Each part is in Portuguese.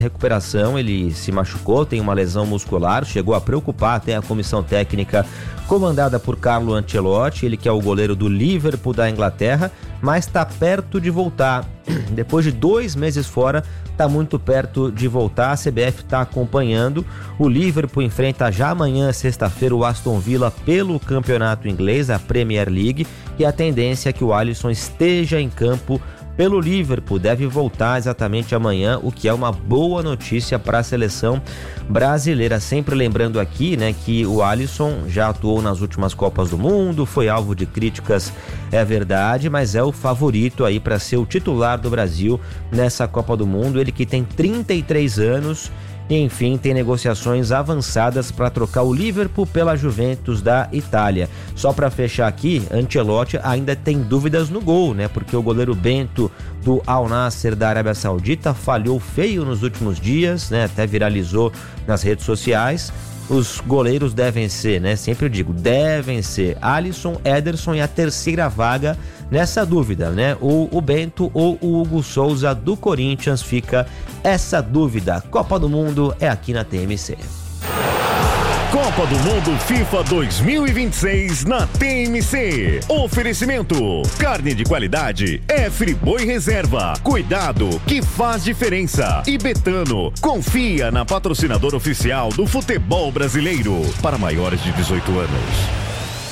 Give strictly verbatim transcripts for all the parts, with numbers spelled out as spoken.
recuperação, ele se machucou, tem uma lesão muscular, chegou a preocupar até a comissão técnica comandada por Carlo Ancelotti, ele que é o goleiro do Liverpool da Inglaterra, mas está perto de voltar. Depois de dois meses fora, está muito perto de voltar. A C B F está acompanhando. O Liverpool enfrenta já amanhã, sexta-feira, o Aston Villa pelo campeonato inglês, a Premier League, e a tendência é que o Alisson esteja em campo pelo Liverpool, deve voltar exatamente amanhã, o que é uma boa notícia para a seleção brasileira. Sempre lembrando aqui, né, que o Alisson já atuou nas últimas Copas do Mundo, foi alvo de críticas, é verdade, mas é o favorito aí para ser o titular do Brasil nessa Copa do Mundo. Ele que tem trinta e três anos. E, enfim, tem negociações avançadas para trocar o Liverpool pela Juventus da Itália. Só para fechar aqui, Ancelotti ainda tem dúvidas no gol, né? Porque o goleiro Bento do Al Nassr da Arábia Saudita falhou feio nos últimos dias, né? Até viralizou nas redes sociais. Os goleiros devem ser, né? Sempre eu digo, devem ser Alisson, Ederson e a terceira vaga nessa dúvida, né? Ou o Bento ou o Hugo Souza do Corinthians, fica essa dúvida. Copa do Mundo é aqui na T M C. Copa do Mundo FIFA dois mil e vinte e seis na T M C. Oferecimento: carne de qualidade é Friboi Reserva. Cuidado que faz diferença. E Betano, confia na patrocinadora oficial do futebol brasileiro. Para maiores de dezoito anos.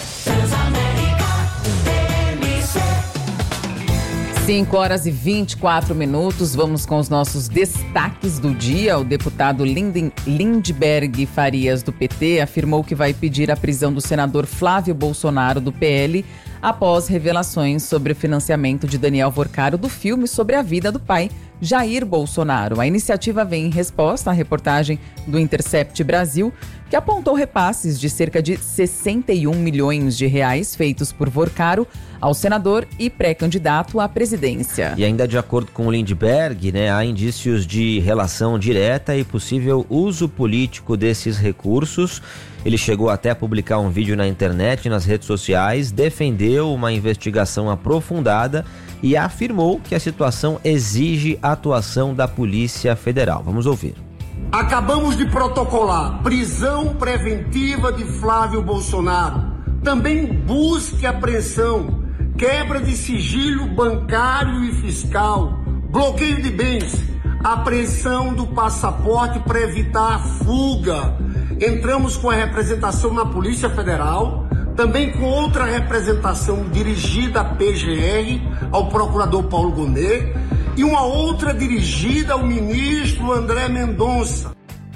cinco horas e vinte e quatro minutos, vamos com os nossos destaques do dia. O deputado Linden, Lindbergh Farias, do P T, afirmou que vai pedir a prisão do senador Flávio Bolsonaro, do P L, após revelações sobre o financiamento de Daniel Vorcaro do filme sobre a vida do pai, Jair Bolsonaro. A iniciativa vem em resposta à reportagem do Intercept Brasil, que apontou repasses de cerca de sessenta e um milhões de reais feitos por Vorcaro ao senador e pré-candidato à presidência. E ainda de acordo com o Lindbergh, né, há indícios de relação direta e possível uso político desses recursos. Ele chegou até a publicar um vídeo na internet e nas redes sociais, defendeu uma investigação aprofundada e afirmou que a situação exige a atuação da Polícia Federal. Vamos ouvir. Acabamos de protocolar prisão preventiva de Flávio Bolsonaro, também busca e apreensão, quebra de sigilo bancário e fiscal, bloqueio de bens, apreensão do passaporte para evitar a fuga. Entramos com a representação na Polícia Federal, também com outra representação dirigida à P G R, ao procurador Paulo Gonet, e uma outra dirigida ao ministro André Mendonça.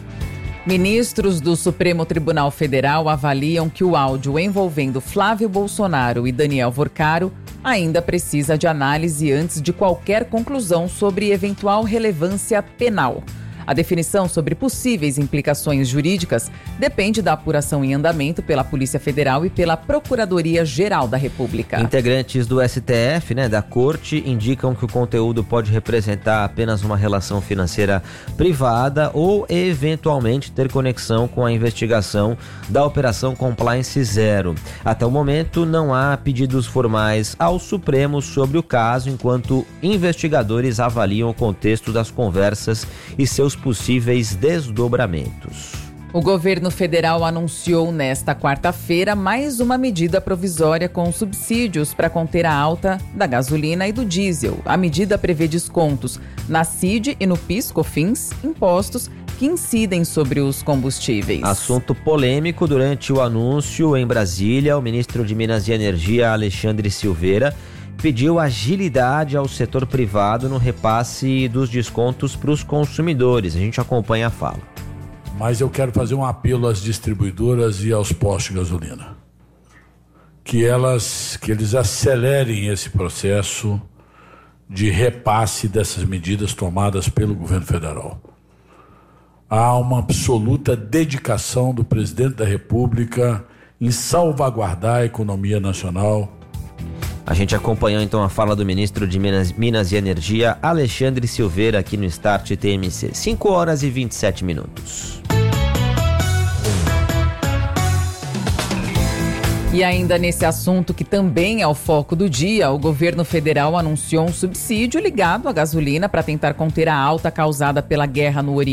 Ministros do Supremo Tribunal Federal avaliam que o áudio envolvendo Flávio Bolsonaro e Daniel Vorcaro ainda precisa de análise antes de qualquer conclusão sobre eventual relevância penal. A definição sobre possíveis implicações jurídicas depende da apuração em andamento pela Polícia Federal e pela Procuradoria-Geral da República. Integrantes do S T F, né, da Corte, indicam que o conteúdo pode representar apenas uma relação financeira privada ou, eventualmente, ter conexão com a investigação da Operação Compliance Zero. Até o momento, não há pedidos formais ao Supremo sobre o caso, enquanto investigadores avaliam o contexto das conversas e seus possíveis desdobramentos. O governo federal anunciou nesta quarta-feira mais uma medida provisória com subsídios para conter a alta da gasolina e do diesel. A medida prevê descontos na C I D e no PIS/COFINS, impostos que incidem sobre os combustíveis. Assunto polêmico durante o anúncio em Brasília, o ministro de Minas e Energia, Alexandre Silveira, pediu agilidade ao setor privado no repasse dos descontos para os consumidores. A gente acompanha a fala. Mas eu quero fazer um apelo às distribuidoras e aos postos de gasolina. Que, elas, que eles acelerem esse processo de repasse dessas medidas tomadas pelo governo federal. Há uma absoluta dedicação do presidente da República em salvaguardar a economia nacional. A gente acompanhou então a fala do ministro de Minas, Minas e Energia, Alexandre Silveira, aqui no Start T M C. cinco horas e vinte e sete minutos. E ainda nesse assunto que também é o foco do dia, o governo federal anunciou um subsídio ligado à gasolina para tentar conter a alta causada pela guerra no Oriente.